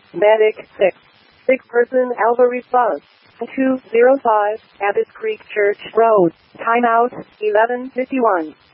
Medic 6. Sick person Alpha response. 205, Abbott Creek Church Road. Timeout, 11:51.